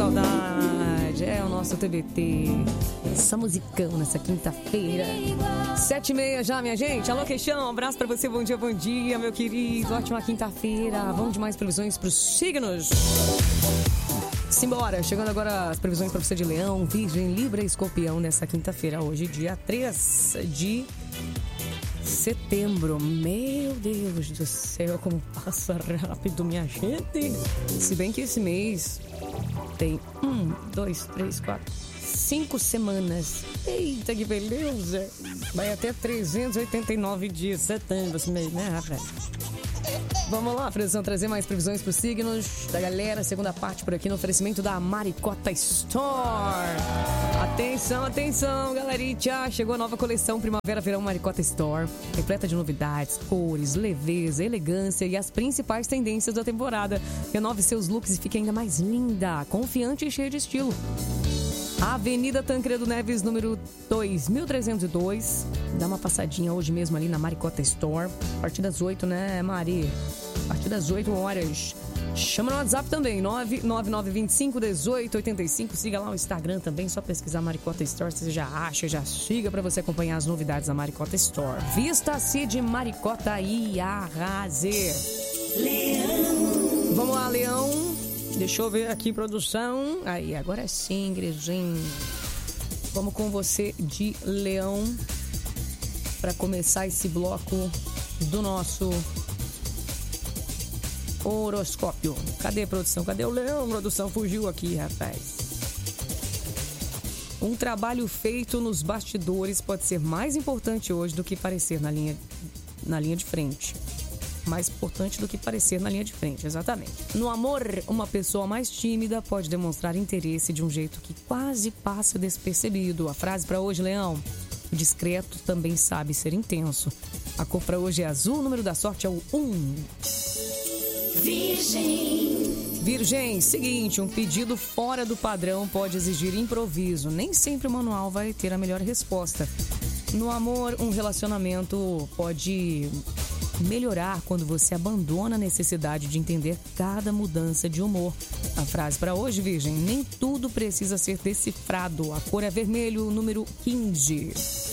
saudade. É o nosso TBT. Essa musicão nessa quinta-feira. 7h30 já, minha gente. Alô, Queixão. Um abraço pra você. Bom dia, meu querido. Ótima quinta-feira. Vamos de mais previsões pros signos. Simbora. Chegando agora as previsões pra você de Leão, Virgem, Libra e Escorpião nessa quinta-feira. Hoje, dia 3 de setembro. Meu Deus do céu, como passa rápido, minha gente. Se bem que esse mês tem 5 semanas. Eita, que beleza. Vai até 389 dias, setembro esse mês, né, rapaz? Vamos lá, produção, trazer mais previsões para os signos da galera. Segunda parte por aqui no oferecimento da Maricota Store. Atenção, atenção, galerinha. Chegou a nova coleção Primavera-Verão Maricota Store. Repleta de novidades, cores, leveza, elegância e as principais tendências da temporada. Renove seus looks e fique ainda mais linda, confiante e cheia de estilo. Avenida Tancredo Neves, número 2302. Dá uma passadinha hoje mesmo ali na Maricota Store. A partir das 8, né, Mari? A partir das 8 horas. Chama no WhatsApp também, 999251885. Siga lá o Instagram também, só pesquisar Maricota Store. Você já acha, já siga pra você acompanhar as novidades da Maricota Store. Vista-se de Maricota e arrase. Leão. Vamos lá, Leão. Deixa eu ver aqui, produção. Aí, agora sim, igrejinha. Vamos com você de Leão para começar esse bloco do nosso horoscópio. Cadê a produção? Cadê o Leão? A produção fugiu aqui, rapaz. Um trabalho feito nos bastidores pode ser mais importante hoje do que parecer na linha de frente. Mais importante do que parecer na linha de frente, exatamente. No amor, uma pessoa mais tímida pode demonstrar interesse de um jeito que quase passa despercebido. A frase para hoje, Leão: o discreto também sabe ser intenso. A cor para hoje é azul, o número da sorte é o 1. Virgem, seguinte, um pedido fora do padrão pode exigir improviso. Nem sempre o manual vai ter a melhor resposta. No amor, um relacionamento pode melhorar quando você abandona a necessidade de entender cada mudança de humor. A frase para hoje, Virgem: nem tudo precisa ser decifrado. A cor é vermelho, número 15.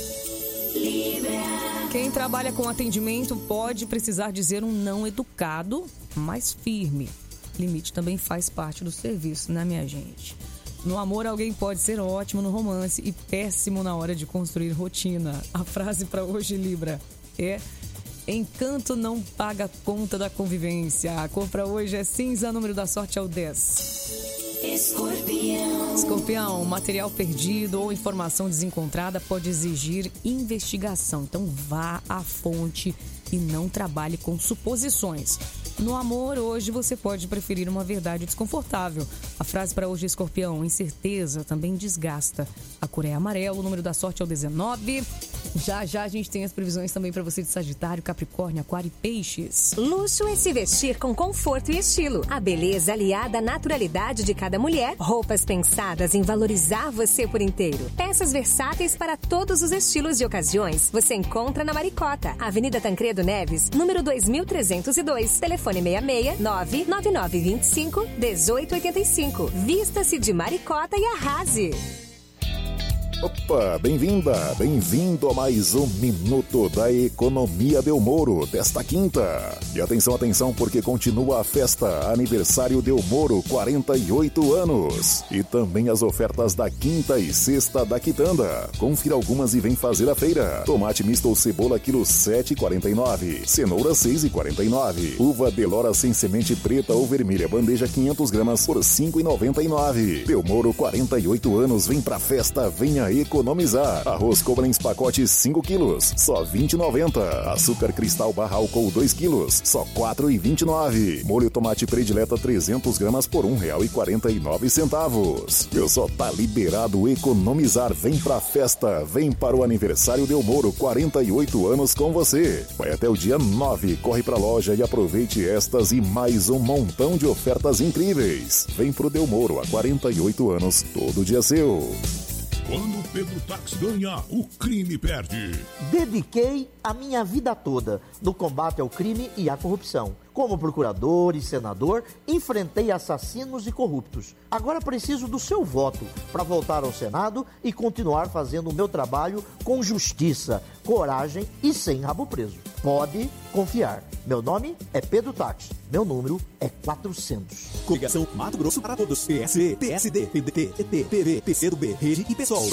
Quem trabalha com atendimento pode precisar dizer um não educado, mas firme. Limite também faz parte do serviço, né, minha gente? No amor, alguém pode ser ótimo no romance e péssimo na hora de construir rotina. A frase para hoje, Libra, é: encanto não paga conta da convivência. A cor para hoje é cinza, o número da sorte é o 10. Escorpião, material perdido ou informação desencontrada pode exigir investigação. Então vá à fonte e não trabalhe com suposições. No amor, hoje você pode preferir uma verdade desconfortável. A frase para hoje, Escorpião: incerteza também desgasta. A cor é amarelo, o número da sorte é o 19. Já já a gente tem as previsões também para você de Sagitário, Capricórnio, Aquário e Peixes. Luxo é se vestir com conforto e estilo. A beleza aliada à naturalidade de cada mulher. Roupas pensadas em valorizar você por inteiro. Peças versáteis para todos os estilos e ocasiões. Você encontra na Maricota, Avenida Tancredo Neves, número 2302. Telefone 66-99925-1885. Vista-se de Maricota e arrase. Opa, bem-vinda, bem-vindo a mais um Minuto da Economia Delmoro desta quinta. E atenção, atenção, porque continua a festa Aniversário Delmoro, 48 anos. E também as ofertas da quinta e sexta da quitanda. Confira algumas e vem fazer a feira. Tomate misto ou cebola, quilo 7,49. Cenoura, 6,49. Uva Delora sem semente preta ou vermelha, bandeja 500 gramas por 5,99. Delmoro, 48 anos, vem pra festa, venha economizar. Arroz Cobrens pacote 5 quilos, só R$20,90. Açúcar cristal barra álcool 2 quilos, só R$4,29. Molho tomate predileta 300 gramas por R$1,49. Eu só tá liberado economizar. Vem pra festa, vem para o Aniversário Delmoro, 48 anos com você. Vai até o dia 9, corre pra loja e aproveite estas e mais um montão de ofertas incríveis. Vem pro Delmoro, há 48 anos, todo dia seu. Quando o Pedro Tax ganha, o crime perde. Dediquei a minha vida toda no combate ao crime e à corrupção. Como procurador e senador, enfrentei assassinos e corruptos. Agora preciso do seu voto para voltar ao Senado e continuar fazendo o meu trabalho com justiça, coragem e sem rabo preso. Pode confiar. Meu nome é Pedro Tax. Meu número é 400. Coligação Mato Grosso para Todos. PSB, PSD, PDT, PT, PV, PCdoB, Rede e PSOL.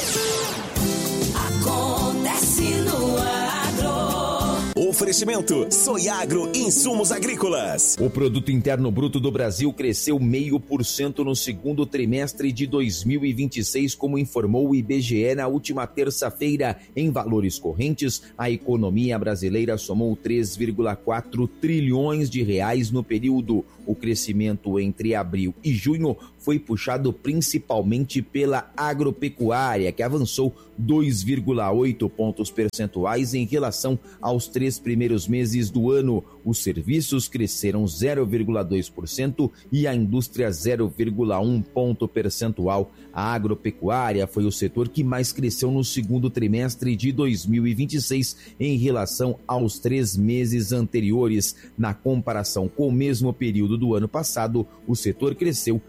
Acontece no agro. Oferecimento Soiagro Insumos Agrícolas. O Produto Interno Bruto do Brasil cresceu 0,5% no segundo trimestre de 2026, como informou o IBGE na última terça-feira. Em valores correntes, a economia brasileira somou 3,4 trilhões de reais no período. O crescimento entre abril e junho foi puxado principalmente pela agropecuária, que avançou 2,8 pontos percentuais em relação aos 3 primeiros meses do ano. Os serviços cresceram 0,2% e a indústria 0,1 ponto percentual. A agropecuária foi o setor que mais cresceu no segundo trimestre de 2026 em relação aos 3 meses anteriores. Na comparação com o mesmo período do ano passado, o setor cresceu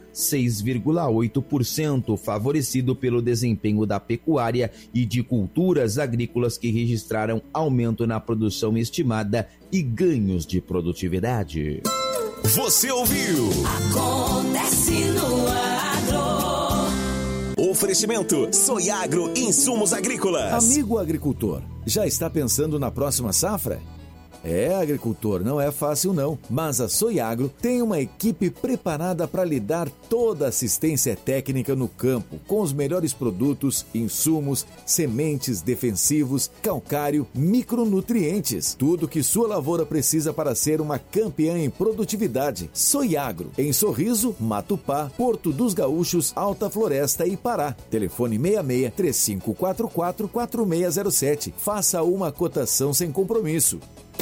6,8%, favorecido pelo desempenho da pecuária e de culturas agrícolas que registraram aumento na produção estimada e ganhos de produtividade. Você ouviu? Acontece no agro. Oferecimento Soiagro Insumos Agrícolas. Amigo agricultor, já está pensando na próxima safra? Agricultor, não é fácil não, mas a Soiagro tem uma equipe preparada para lhe dar toda a assistência técnica no campo, com os melhores produtos, insumos, sementes, defensivos, calcário, micronutrientes, tudo que sua lavoura precisa para ser uma campeã em produtividade. Soiagro, em Sorriso, Matupá, Porto dos Gaúchos, Alta Floresta e Pará. Telefone 66-3544-4607. Faça uma cotação sem compromisso.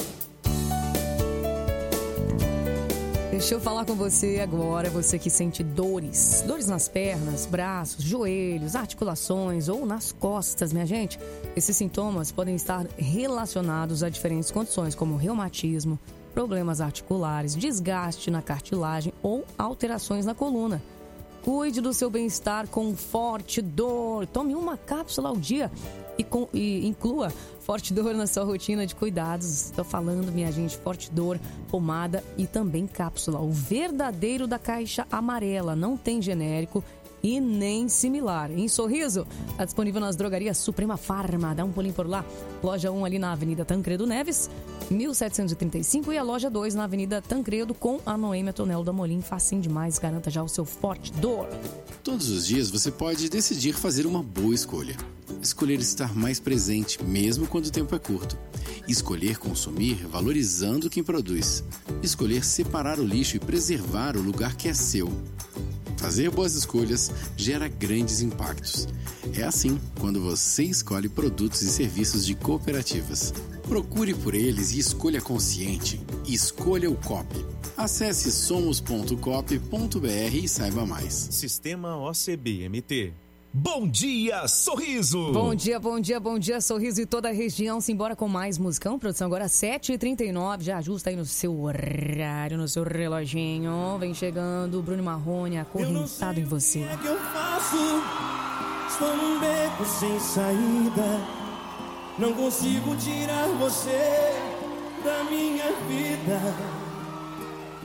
Deixa eu falar com você agora, você que sente dores nas pernas, braços, joelhos, articulações ou nas costas, minha gente. Esses sintomas podem estar relacionados a diferentes condições, como reumatismo, problemas articulares, desgaste na cartilagem ou alterações na coluna. Cuide do seu bem-estar com Forte Dor. Tome uma cápsula ao dia e inclua Forte Dor na sua rotina de cuidados. Estou falando, minha gente, Forte Dor, pomada e também cápsula. O verdadeiro da caixa amarela, não tem genérico e nem similar. Em Sorriso, está disponível nas drogarias Suprema Farma. Dá um pulinho por lá. Loja 1 ali na Avenida Tancredo Neves, 1735, e a loja 2 na Avenida Tancredo com a Noêmia Tonelo da Molim. Facinho demais, garanta já o seu Forte Dor. Todos os dias você pode decidir fazer uma boa escolha. Escolher estar mais presente, mesmo quando o tempo é curto. Escolher consumir valorizando quem produz. Escolher separar o lixo e preservar o lugar que é seu. Fazer boas escolhas gera grandes impactos. É assim quando você escolhe produtos e serviços de cooperativas. Procure por eles e escolha consciente. Escolha o COP. Acesse somos.coop.br e saiba mais. Sistema OCB-MT. Bom dia, Sorriso! Bom dia, bom dia, bom dia, Sorriso e toda a região. Simbora com mais musicão. Produção agora 7h39. Já ajusta aí no seu horário, no seu reloginho. Vem chegando o Bruno Marrone, acorrentado em você. O que é que eu faço? Estou num beco sem saída. Não consigo tirar você da minha vida.